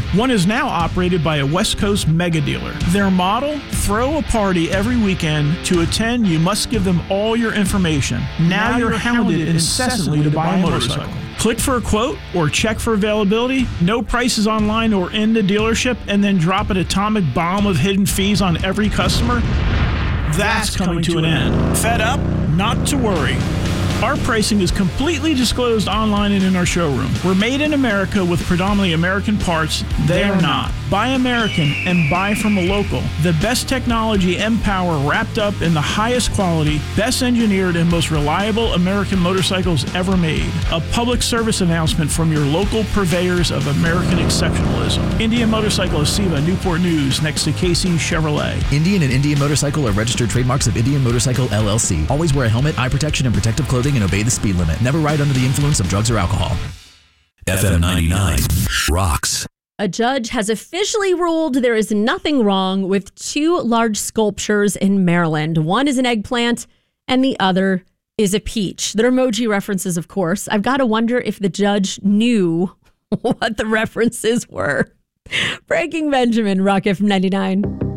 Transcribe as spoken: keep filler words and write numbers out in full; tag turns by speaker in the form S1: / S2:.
S1: One is now operated by a West Coast mega dealer. Their model, throw a party every weekend. To attend, you must give them all your information. Now, now you're hounded incessantly to buy a motorcycle. Click for a quote or check for availability. No prices online or in the dealership, and then drop an atomic bomb of hidden fees on every customer. That's coming to an end. Fed up? Not to worry. Our pricing is completely disclosed online and in our showroom. We're made in America with predominantly American parts. They are not. Buy American and buy from a local. The best technology and power wrapped up in the highest quality, best engineered, and most reliable American motorcycles ever made. A public service announcement from your local purveyors of American exceptionalism. Indian Motorcycle Aceva, Newport News, next to Casey Chevrolet.
S2: Indian and Indian Motorcycle are registered trademarks of Indian Motorcycle L L C. Always wear a helmet, eye protection, and protective clothing, and obey the speed limit. Never ride under the influence of drugs or alcohol.
S3: F M ninety-nine rocks.
S4: A judge has officially ruled there is nothing wrong with two large sculptures in Maryland. One is an eggplant and the other is a peach. They're emoji references, of course. I've got to wonder if the judge knew what the references were. Breaking Benjamin, Rock F M ninety-nine.